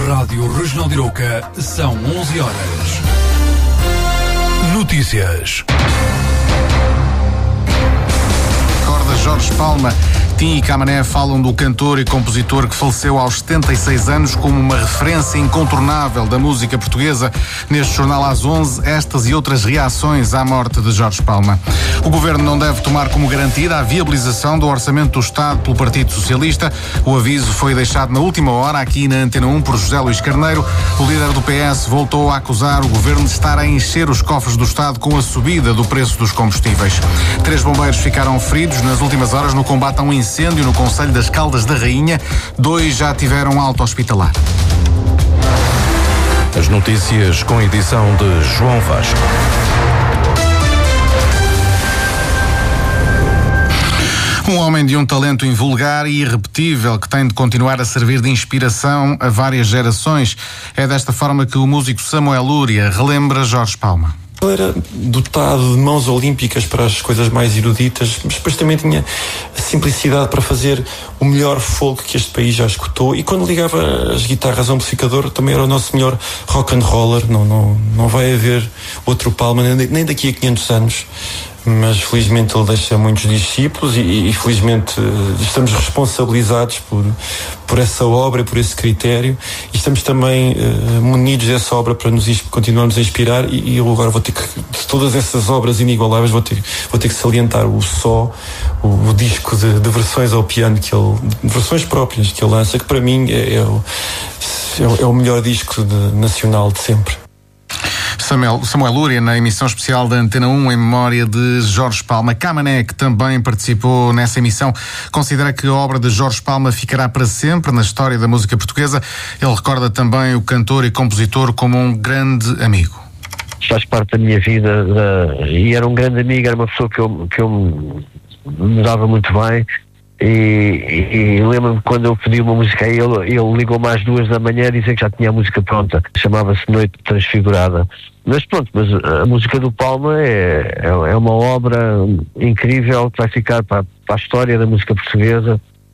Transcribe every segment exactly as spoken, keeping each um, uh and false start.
Rádio Regional de Arouca, são onze horas. Notícias. Acorda Jorge Palma. Tim e Camané falam do cantor e compositor que faleceu aos setenta e seis anos como uma referência incontornável da música portuguesa. Neste jornal às onze, estas e outras reações à morte de Jorge Palma. O Governo não deve tomar como garantida a viabilização do Orçamento do Estado pelo Partido Socialista. O aviso foi deixado na última hora aqui na Antena um por José Luís Carneiro. O líder do P S voltou a acusar o Governo de estar a encher os cofres do Estado com a subida do preço dos combustíveis. Três bombeiros ficaram feridos nas últimas horas no combate a um incêndio incêndio no concelho das Caldas da Rainha. Dois já tiveram alta hospitalar. As notícias com edição de João Vasco. Um homem de um talento invulgar e irrepetível que tem de continuar a servir de inspiração a várias gerações. É desta forma que o músico Samuel Lúria relembra Jorge Palma. Ele era dotado de mãos olímpicas para as coisas mais eruditas, mas depois também tinha a simplicidade para fazer o melhor folk que este país já escutou, e quando ligava as guitarras ao amplificador também era o nosso melhor rock and roller. Não, não, não vai haver outro Palma nem daqui a quinhentos anos, mas felizmente ele deixa muitos discípulos e, e felizmente estamos responsabilizados por, por essa obra, por esse critério, e estamos também uh, munidos dessa obra para nos continuarmos a inspirar. E, e eu agora vou ter que, de todas essas obras inigualáveis, vou ter, vou ter que salientar o só, o, o disco de, de versões ao piano que ele, de versões próprias que ele lança, que para mim é, é, o, é o melhor disco de, nacional de sempre. Samuel, Samuel Lúria, na emissão especial da Antena um em memória de Jorge Palma. Camané, que também participou nessa emissão, considera que a obra de Jorge Palma ficará para sempre na história da música portuguesa. Ele recorda também o cantor e compositor como um grande amigo. Faz parte da minha vida da, e era um grande amigo, era uma pessoa que eu, que eu me dava muito bem. E, e, e lembro-me quando eu pedi uma música a ele, ele ligou-me às duas da manhã a dizer que já tinha a música pronta, chamava-se Noite Transfigurada. Mas pronto, mas a música do Palma é, é, é uma obra incrível que vai ficar para, para a história da música portuguesa.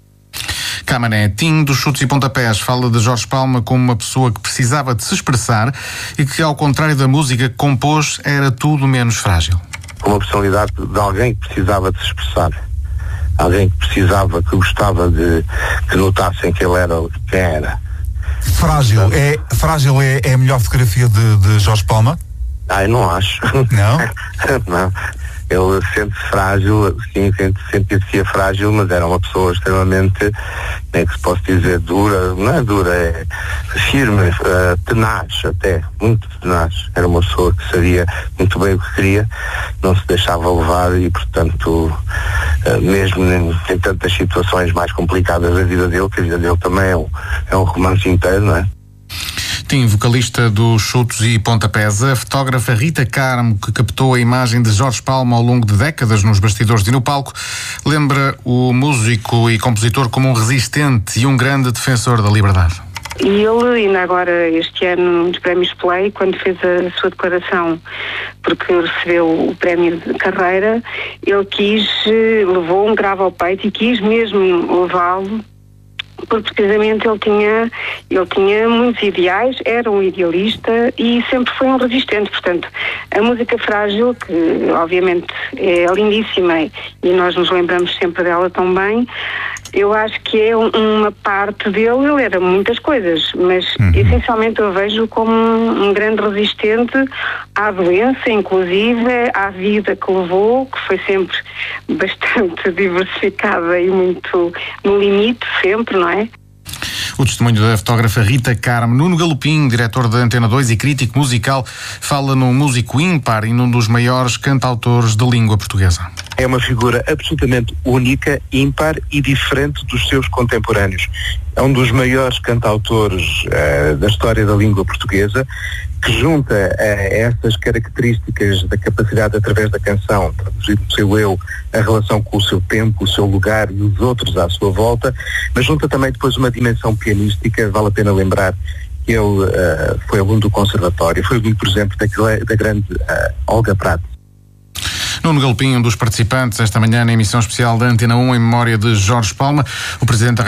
Camané, Tim dos Chutes e Pontapés, fala de Jorge Palma como uma pessoa que precisava de se expressar e que, ao contrário da música que compôs, era tudo menos frágil. Uma personalidade de alguém que precisava de se expressar. Alguém que precisava, que gostava de que notassem que ele era quem era. Frágil, é, frágil é, é a melhor fotografia de, de Jorge Palma? Ah, eu não acho. Não? Não. Ele sente-se frágil, sim, sentia-se frágil, mas era uma pessoa extremamente, como é que se posso dizer, dura, não é dura, é firme, uh, tenaz até, muito tenaz. Era uma pessoa que sabia muito bem o que queria, não se deixava levar e, portanto, uh, mesmo em, em tantas situações mais complicadas da vida dele, que a vida dele também é um, é um romance inteiro, não é? Tim, vocalista dos Chutes e Pontapés. A fotógrafa Rita Carmo, que captou a imagem de Jorge Palma ao longo de décadas nos bastidores e no palco, lembra o músico e compositor como um resistente e um grande defensor da liberdade. E ele, ainda agora este ano nos Prémios Play, quando fez a sua declaração, porque recebeu o prémio de carreira, ele quis, levou um grave ao peito e quis mesmo levá-lo, porque precisamente ele tinha, ele tinha muitos ideais, era um idealista e sempre foi um resistente. Portanto, a música Frágil, que obviamente é lindíssima e nós nos lembramos sempre dela tão bem, eu acho que é um, uma parte dele. Ele era muitas coisas, mas uhum. essencialmente eu vejo como um, um grande resistente à doença, inclusive à vida que levou, que foi sempre bastante diversificada e muito no limite, sempre, não é? O testemunho da fotógrafa Rita Carmo. Nuno Galopim, diretor da Antena dois e crítico musical, fala num músico ímpar e num dos maiores cantautores de língua portuguesa. É uma figura absolutamente única, ímpar e diferente dos seus contemporâneos. É um dos maiores cantautores uh, da história da língua portuguesa, que junta uh, essas características da capacidade, através da canção, traduzir o seu eu, a relação com o seu tempo, o seu lugar e os outros à sua volta, mas junta também depois uma dimensão pianística. Vale a pena lembrar que ele uh, foi aluno do conservatório, foi aluno, por exemplo, da, da grande uh, Olga Prato. Nuno Galopim, um dos participantes esta manhã na emissão especial da Antena um em memória de Jorge Palma. O Presidente da